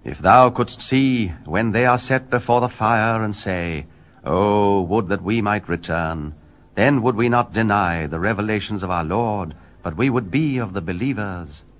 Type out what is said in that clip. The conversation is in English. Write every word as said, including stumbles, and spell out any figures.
If thou couldst see when they are set before the fire and say, Oh, would that we might return, then would we not deny the revelations of our Lord, but we would be of the believers.